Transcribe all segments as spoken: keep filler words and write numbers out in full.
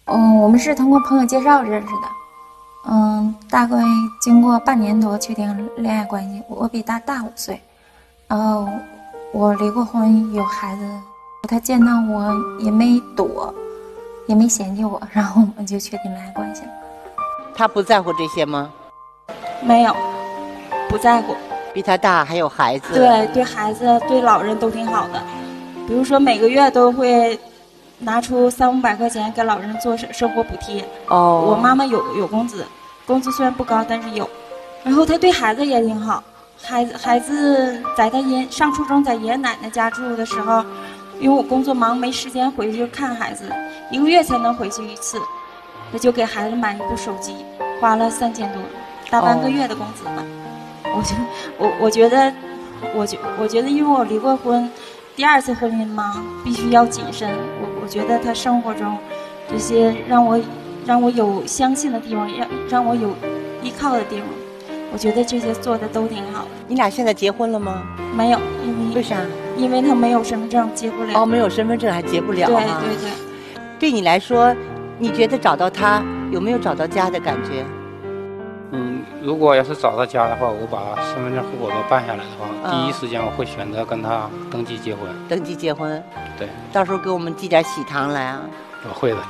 嗯，我们是通过朋友介绍认识的。嗯，大概经过半年多确定恋爱关系。我比他大五岁，然后我离过婚，有孩子。他见到我也没躲，也没嫌弃我，然后我们就确定恋爱关系了。 他不在乎这些吗？ 没有，不在乎。 比他大，还有孩子。 对，对孩子、对老人都挺好的。比如说每个月都会拿出三五百块钱给老人做生生活补贴。 哦， 我妈妈有有工资，工资虽然不高，但是有。然后他对孩子也挺好，孩子孩子在他爷上初中，在爷爷奶奶家住的时候，因为我工作忙没时间回去看孩子，一个月才能回去一次，他就给孩子买一部手机，花了三千多，大半个月的工资吧。哦、我就我我觉得，我觉我觉得，因为我离过婚。第二次婚姻嘛，必须要谨慎。我我觉得他生活中这些让我让我有相信的地方，让让我有依靠的地方，我觉得这些做的都挺好的。 你俩现在结婚了吗？ 没有，因为为啥？ 因为他没有身份证，结不了。 哦，没有身份证还结不了对啊。 对对。 对你来说，你觉得找到他有没有找到家的感觉？ 嗯，如果要是找到家的话，我把身份证、户口都办下来的话， 嗯、 第一时间我会选择跟他登记结婚。 登记结婚， 对， 到时候给我们寄点喜糖来啊。 我会的。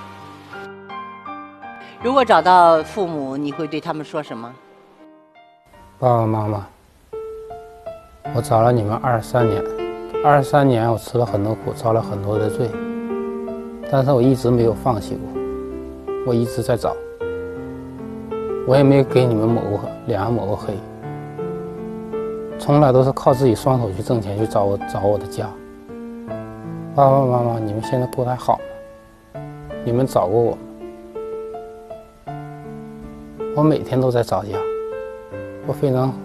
如果找到父母，你会对他们说什么？ 爸爸妈妈，我找了你们二十三年，二十三年我吃了很多苦，遭了很多的罪，但是我一直没有放弃过，我一直在找。我也没有给你们抹过脸上抹过黑，从来都是靠自己双手去挣钱，去找我找我的家。爸爸妈妈，你们现在过得还好吗？你们找过我吗？我每天都在找家，我非常